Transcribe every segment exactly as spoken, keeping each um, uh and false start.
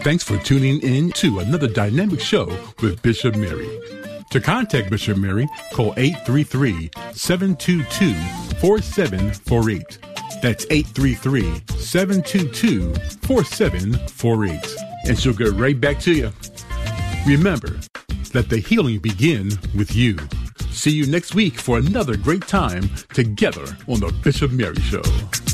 Thanks for tuning in to another dynamic show with Bishop Mary. To contact Bishop Mary, call eight three three, seven two two, four seven four eight. That's eight three three, seven two two, four seven four eight. And she'll get right back to you. Remember, let the healing begin with you. See you next week for another great time together on the Bishop Mary Show.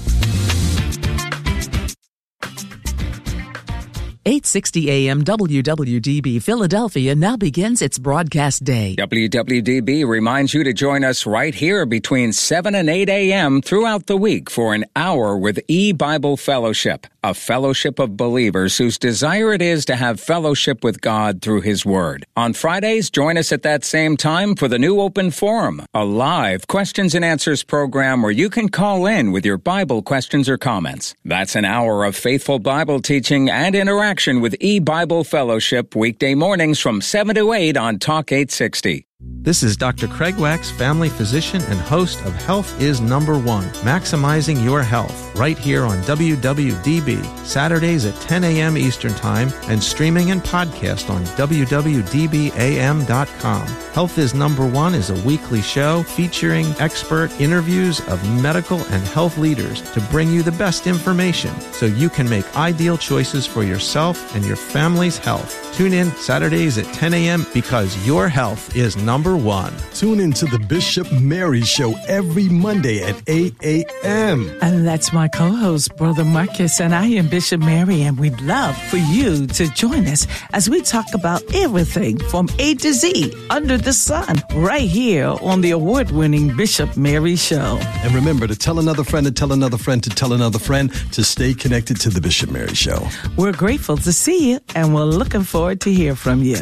eight sixty A M W W D B Philadelphia now begins its broadcast day. W W D B reminds you to join us right here between seven and eight A M throughout the week for an hour with E-Bible Fellowship, a fellowship of believers whose desire it is to have fellowship with God through His Word. On Fridays, join us at that same time for the new Open Forum, a live questions and answers program where you can call in with your Bible questions or comments. That's an hour of faithful Bible teaching and interaction with E-Bible Fellowship weekday mornings from seven to eight on Talk eight sixty. This is Doctor Craig Wax, family physician and host of Health is Number One, Maximizing Your Health, right here on W W D B, Saturdays at ten A M Eastern Time, and streaming and podcast on W W D B A M dot com. Health is Number One is a weekly show featuring expert interviews of medical and health leaders to bring you the best information so you can make ideal choices for yourself and your family's health. Tune in Saturdays at ten A M because your health is number one. Tune in to the Bishop Mary Show every Monday at eight A M And that's my co-host, Brother Marcus, and I am Bishop Mary, and we'd love for you to join us as we talk about everything from A to Z under the sun right here on the award-winning Bishop Mary Show. And remember to tell another friend to tell another friend to tell another friend to stay connected to the Bishop Mary Show. We're grateful to see you, and we're looking forward to hear from you.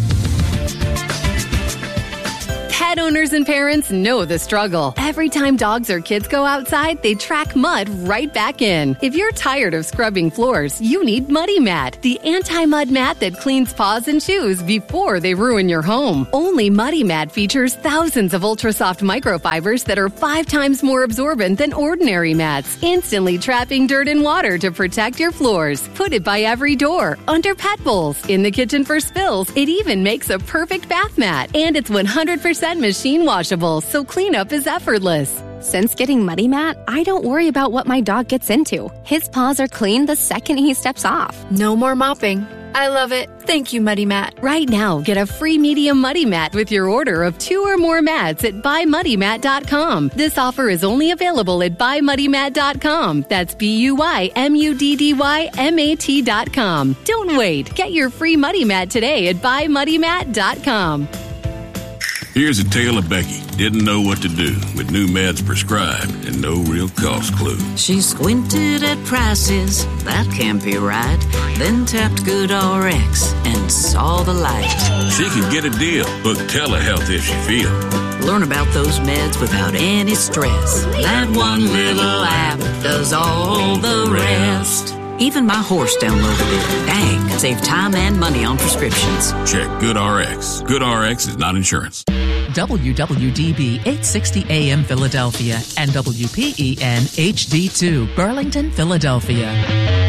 Pet owners and parents know the struggle. Every time dogs or kids go outside, they track mud right back in. If you're tired of scrubbing floors, you need Muddy Mat, the anti-mud mat that cleans paws and shoes before they ruin your home. Only Muddy Mat features thousands of ultra-soft microfibers that are five times more absorbent than ordinary mats, instantly trapping dirt and water to protect your floors. Put it by every door, under pet bowls, in the kitchen for spills. It even makes a perfect bath mat. And it's one hundred percent machine washable, so cleanup is effortless. Since getting Muddy Mat, I don't worry about what my dog gets into. His paws are clean the second he steps off. No more mopping. I love it. Thank you, Muddy Mat. Right now, get a free medium Muddy Mat with your order of two or more mats at buy muddy mat dot com. This offer is only available at buy muddy mat dot com. That's B U Y M U D D Y M A T dot com. Don't wait. Get your free Muddy Mat today at buy muddy mat dot com. Here's a tale of Becky. Didn't know what to do with new meds prescribed and no real cost clue. She squinted at prices, that can't be right. Then tapped GoodRx and saw the light. She can get a deal. Book telehealth if she feels. Learn about those meds without any stress. That one little app does all the rest. Even my horse downloaded it. Dang, save time and money on prescriptions. Check GoodRx. GoodRx is not insurance. W W D B eight sixty A M Philadelphia and W P E N H D two Burlington, Philadelphia.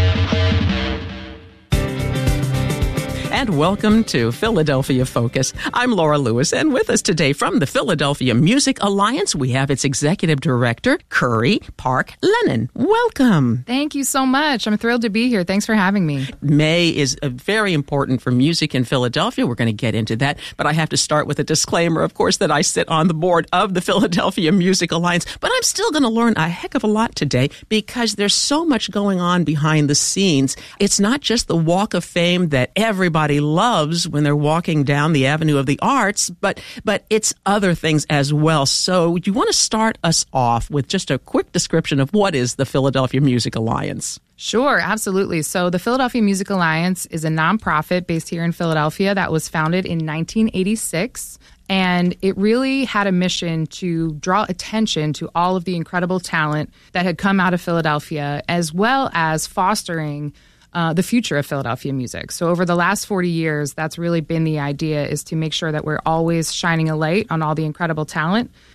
And welcome to Philadelphia Focus. I'm Laura Lewis, and with us today from the Philadelphia Music Alliance, we have its Executive Director, Curry Park Lennon. Welcome. Thank you so much. I'm thrilled to be here. Thanks for having me. May is uh, very important for music in Philadelphia. We're going to get into that, but I have to start with a disclaimer, of course, that I sit on the board of the Philadelphia Music Alliance, but I'm still going to learn a heck of a lot today because there's so much going on behind the scenes. It's not just the Walk of Fame that everybody loves when they're walking down the Avenue of the Arts, but but it's other things as well. So you want to start us off with just a quick description of what is the Philadelphia Music Alliance? Sure, absolutely. So the Philadelphia Music Alliance is a nonprofit based here in Philadelphia that was founded in nineteen eighty-six. And it really had a mission to draw attention to all of the incredible talent that had come out of Philadelphia, as well as fostering Uh, the future of Philadelphia music. So over the last forty years, that's really been the idea, is to make sure that we're always shining a light on all the incredible talent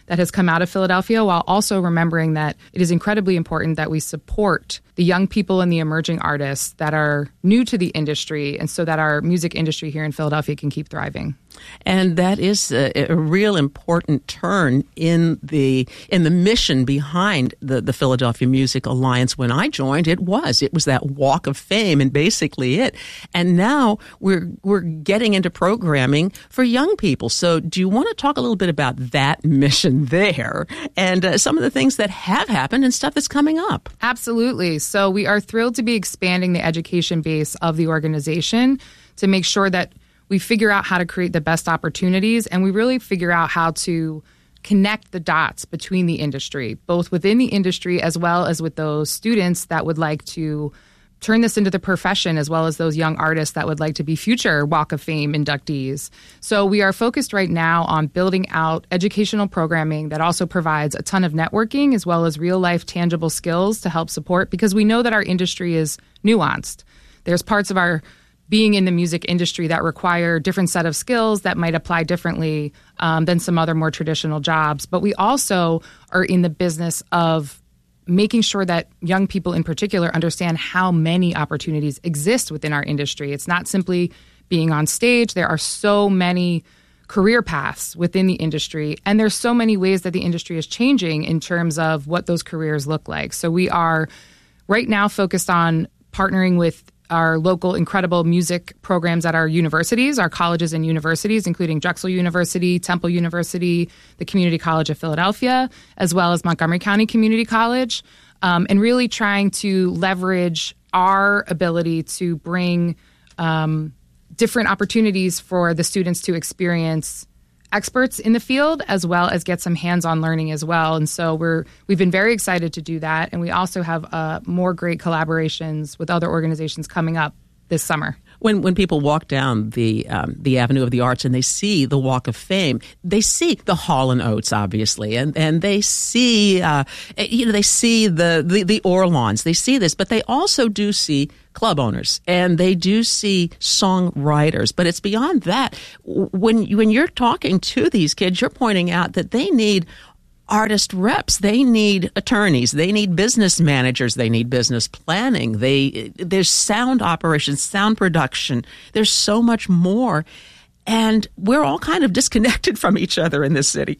that has come out of Philadelphia, while also remembering that it is incredibly important that we support the young people and the emerging artists that are new to the industry, and so that our music industry here in Philadelphia can keep thriving. And that is a, a real important turn in the in the mission behind the, the Philadelphia Music Alliance. When I joined, it was it was that walk of fame, and basically it. And now we're we're getting into programming for young people. So, do you want to talk a little bit about that mission there, and uh, some of the things that have happened and stuff that's coming up? Absolutely. So, we are thrilled to be expanding the education base of the organization to make sure that we figure out how to create the best opportunities, and we really figure out how to connect the dots between the industry, both within the industry as well as with those students that would like to turn this into the profession, as well as those young artists that would like to be future Walk of Fame inductees. So we are focused right now on building out educational programming that also provides a ton of networking as well as real-life tangible skills to help support, because we know that our industry is nuanced. There's parts of our being in the music industry that require different set of skills that might apply differently um, than some other more traditional jobs. But we also are in the business of making sure that young people in particular understand how many opportunities exist within our industry. It's not simply being on stage. There are so many career paths within the industry, and there's so many ways that the industry is changing in terms of what those careers look like. So we are right now focused on partnering with our local incredible music programs at our universities, our colleges and universities, including Drexel University, Temple University, the Community College of Philadelphia, as well as Montgomery County Community College, um, and really trying to leverage our ability to bring um, different opportunities for the students to experience experts in the field, as well as get some hands-on learning as well. And so we're we've been very excited to do that, and we also have uh, more great collaborations with other organizations coming up this summer. When when people walk down the um, the Avenue of the Arts and they see the Walk of Fame, they see the Hall and Oates, obviously, and and they see uh, you know they see the, the the Orlons, they see this, but they also do see club owners, and they do see songwriters. But it's beyond that. When when you're talking to these kids, you're pointing out that they need artist reps, they need attorneys, they need business managers, they need business planning, they there's sound operations, sound production, there's so much more, and we're all kind of disconnected from each other in this city.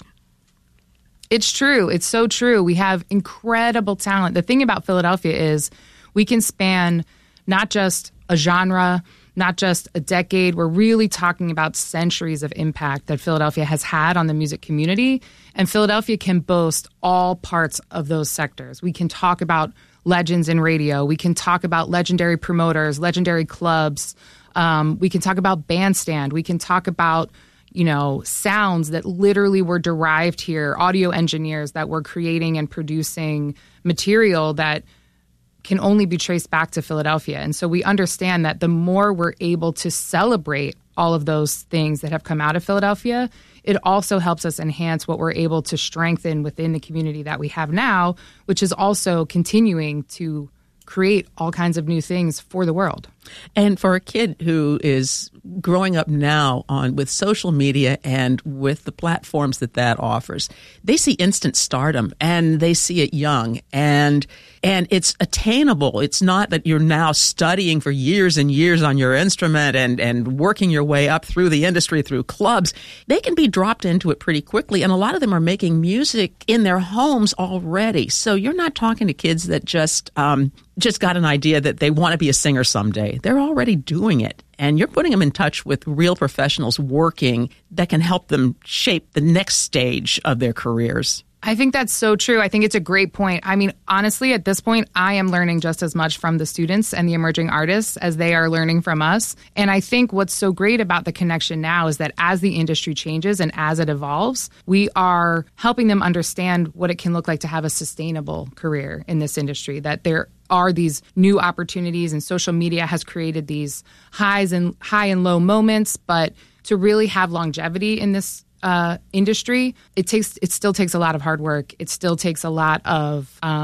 It's true. It's so true. We have incredible talent. The thing about Philadelphia is we can span not just a genre, not just a decade. We're really talking about centuries of impact that Philadelphia has had on the music community. And Philadelphia can boast all parts of those sectors. We can talk about legends in radio. We can talk about legendary promoters, legendary clubs. Um, we can talk about bandstand. We can talk about, you know, sounds that literally were derived here, audio engineers that were creating and producing material that can only be traced back to Philadelphia. And so we understand that the more we're able to celebrate all of those things that have come out of Philadelphia, it also helps us enhance what we're able to strengthen within the community that we have now, which is also continuing to create all kinds of new things for the world. And for a kid who is growing up now on with social media and with the platforms that that offers, they see instant stardom and they see it young, and and it's attainable. It's not that you're now studying for years and years on your instrument and, and working your way up through the industry, through clubs. They can be dropped into it pretty quickly, and a lot of them are making music in their homes already. So you're not talking to kids that just um, just got an idea that they want to be a singer someday. They're already doing it, and you're putting them in touch with real professionals working that can help them shape the next stage of their careers. I think that's so true. I think it's a great point. I mean, honestly, at this point, I am learning just as much from the students and the emerging artists as they are learning from us. And I think what's so great about the connection now is that as the industry changes and as it evolves, we are helping them understand what it can look like to have a sustainable career in this industry, that there are these new opportunities, and social media has created these highs and high and low moments. But to really have longevity in this uh, industry, it takes it still takes a lot of hard work. It still takes a lot of um,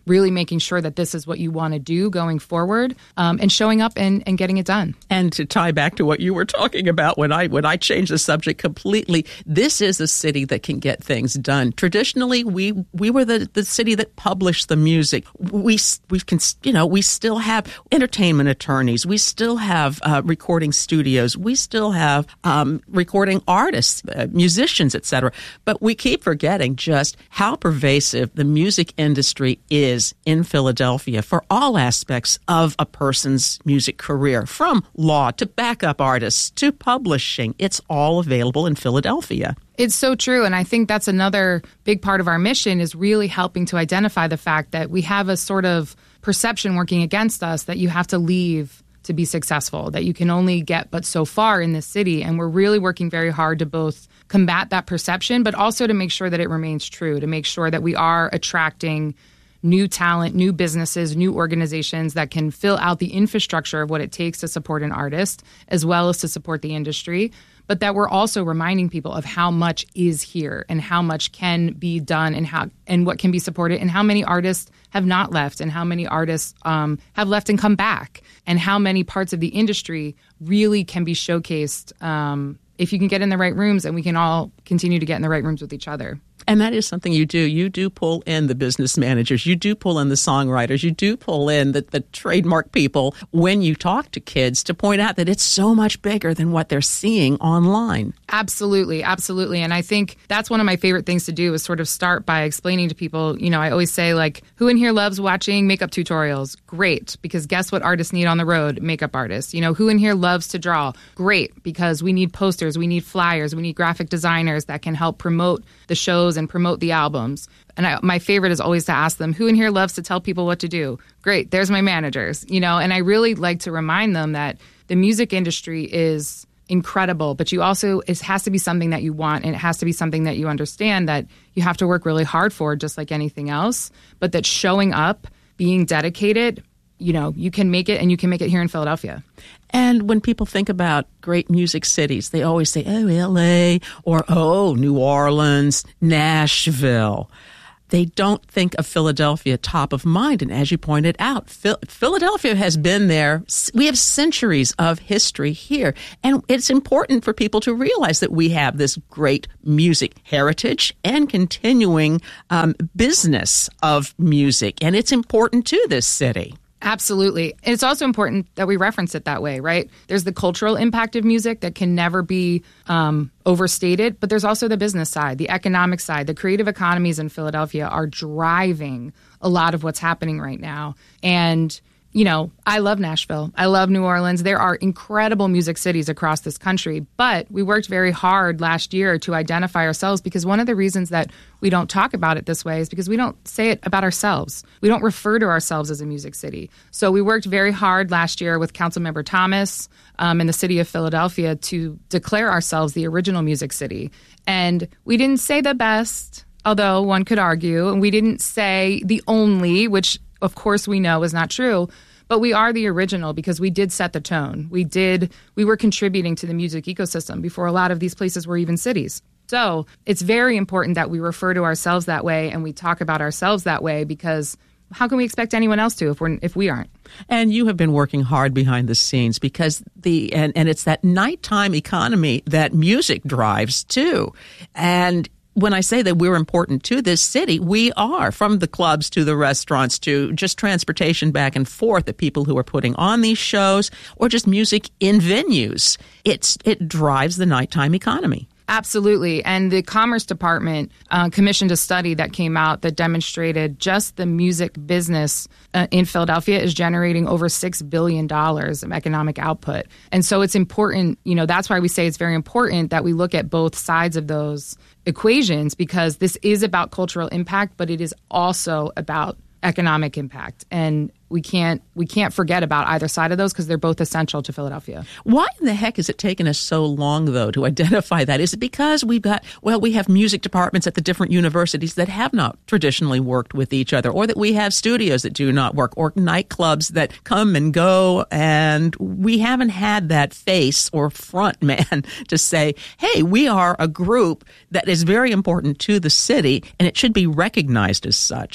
really making sure that this is what you want to do going forward, um, and showing up and, and getting it done. And to tie back to what you were talking about when I when I changed the subject completely, this is a city that can get things done. Traditionally, we we were the, the city that published the music. We we can you know we still have entertainment attorneys. We still have uh, recording studios. We still have um, recording artists, uh, musicians, et cetera. But we keep forgetting just how pervasive the music industry is in Philadelphia for all aspects of a person's music career, from law to backup artists to publishing. It's all available in Philadelphia. It's so true. And I think that's another big part of our mission, is really helping to identify the fact that we have a sort of perception working against us that you have to leave to be successful, that you can only get but so far in this city. And we're really working very hard to both combat that perception, but also to make sure that it remains true, to make sure that we are attracting new talent, new businesses, new organizations that can fill out the infrastructure of what it takes to support an artist, as well as to support the industry, but that we're also reminding people of how much is here and how much can be done and how and what can be supported, and how many artists have not left, and how many artists um, have left and come back, and how many parts of the industry really can be showcased um, if you can get in the right rooms, and we can all continue to get in the right rooms with each other. And that is something you do. You do pull in the business managers. You do pull in the songwriters. You do pull in the, the trademark people when you talk to kids to point out that it's so much bigger than what they're seeing online. Absolutely. Absolutely. And I think that's one of my favorite things to do, is sort of start by explaining to people, you know, I always say, like, who in here loves watching makeup tutorials? Great. Because guess what artists need on the road? Makeup artists. You know, who in here loves to draw? Great. Because we need posters, we need flyers, we need graphic designers that can help promote the shows and promote the albums. And I, my favorite is always to ask them, who in here loves to tell people what to do? Great, there's my managers. You know, and I really like to remind them that the music industry is incredible, but you also, it has to be something that you want, and it has to be something that you understand that you have to work really hard for, just like anything else, but that showing up, being dedicated, you know, you can make it, and you can make it here in Philadelphia. And when people think about great music cities, they always say, oh, L A, or, oh, New Orleans, Nashville. They don't think of Philadelphia top of mind. And as you pointed out, Phil- Philadelphia has been there. We have centuries of history here. And it's important for people to realize that we have this great music heritage and continuing um, business of music. And it's important to this city. Absolutely. And it's also important that we reference it that way, right? There's the cultural impact of music that can never be um, overstated, but there's also the business side, the economic side. The creative economies in Philadelphia are driving a lot of what's happening right now. And you know, I love Nashville. I love New Orleans. There are incredible music cities across this country, but we worked very hard last year to identify ourselves, because one of the reasons that we don't talk about it this way is because we don't say it about ourselves. We don't refer to ourselves as a music city. So we worked very hard last year with Councilmember Thomas um, in the city of Philadelphia to declare ourselves the original music city. And we didn't say the best, although one could argue, and we didn't say the only, which of course we know is not true, but we are the original because we did set the tone. We did, we were contributing to the music ecosystem before a lot of these places were even cities. So it's very important that we refer to ourselves that way and we talk about ourselves that way, because how can we expect anyone else to if we're if we aren't? And you have been working hard behind the scenes, because the and, and it's that nighttime economy that music drives too. And when I say that we're important to this city, we are, from the clubs to the restaurants to just transportation back and forth, the people who are putting on these shows, or just music in venues. It's it drives the nighttime economy. Absolutely. And the Commerce Department uh, commissioned a study that came out that demonstrated just the music business uh, in Philadelphia is generating over six billion dollars of economic output. And so it's important, you know, that's why we say it's very important that we look at both sides of those equations, because this is about cultural impact, but it is also about economic impact. And we can't we can't forget about either side of those, because they're both essential to Philadelphia. Why in the heck has it taken us so long, though, to identify that? Is it because we've got, well, we have music departments at the different universities that have not traditionally worked with each other, or that we have studios that do not work, or nightclubs that come and go, and we haven't had that face or front man to say, hey, we are a group that is very important to the city, and it should be recognized as such?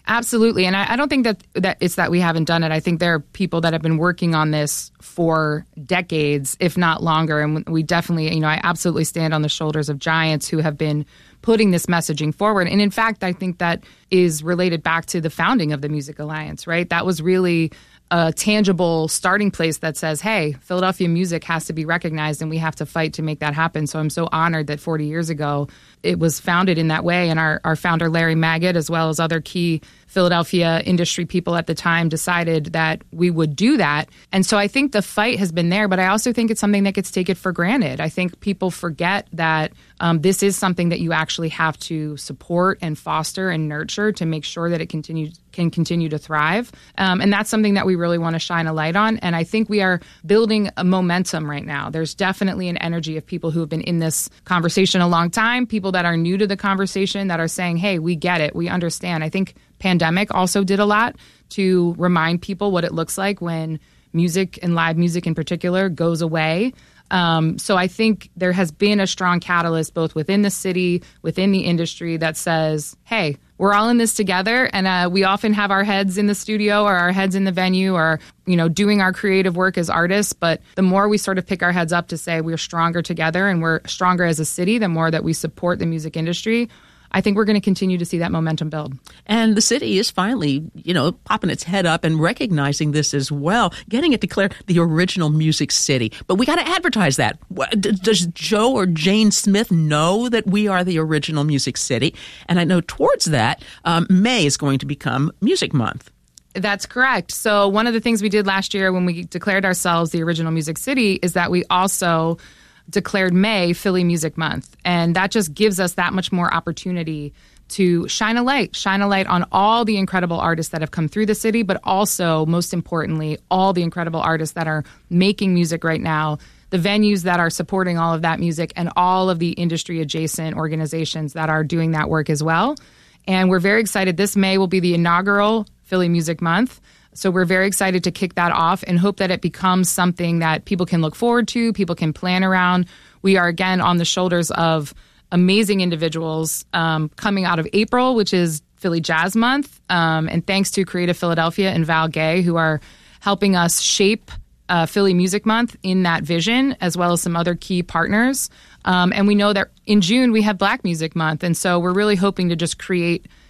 Absolutely. And I, I don't think that, that it's that we haven't done it. I think there are people that have been working on this for decades, if not longer. And we definitely, you know, I absolutely stand on the shoulders of giants who have been putting this messaging forward. And in fact, I think that is related back to the founding of the Music Alliance, right? That was really a tangible starting place that says, hey, Philadelphia music has to be recognized and we have to fight to make that happen. So I'm so honored that forty years ago it was founded in that way. And our, our founder, Larry Magid, as well as other key Philadelphia industry people at the time, decided that we would do that. And so I think the fight has been there, but I also think it's something that gets taken for granted. I think people forget that um, this is something that you actually have to support and foster and nurture to make sure that it continues can continue to thrive. Um, and that's something that we really want to shine a light on. And I think we are building a momentum right now. There's definitely an energy of people who have been in this conversation a long time, people that are new to the conversation that are saying, hey, we get it, we understand. I think pandemic also did a lot to remind people what it looks like when music and live music in particular goes away. Um, so I think there has been a strong catalyst both within the city, within the industry that says, hey, we're all in this together. And uh, we often have our heads in the studio or our heads in the venue or, you know, doing our creative work as artists. But the more we sort of pick our heads up to say we're stronger together and we're stronger as a city, the more that we support the music industry, I think we're going to continue to see that momentum build. And the city is finally, you know, popping its head up and recognizing this as well, getting it declared the original music city. But we got to advertise that. Does Joe or Jane Smith know that we are the original music city? And I know towards that, um, May is going to become Music Month. That's correct. So one of the things we did last year when we declared ourselves the original music city is that we also declared May Philly Music Month. And that just gives us that much more opportunity to shine a light, shine a light on all the incredible artists that have come through the city, but also, most importantly, all the incredible artists that are making music right now, the venues that are supporting all of that music, and all of the industry adjacent organizations that are doing that work as well. And we're very excited. This May will be the inaugural Philly Music Month. So we're very excited to kick that off and hope that it becomes something that people can look forward to, people can plan around. We are, again, on the shoulders of amazing individuals um, coming out of April, which is Philly Jazz Month. Um, and thanks to Creative Philadelphia and Val Gay, who are helping us shape uh, Philly Music Month in that vision, as well as some other key partners. Um, and we know that in June, we have Black Music Month. And so we're really hoping to just create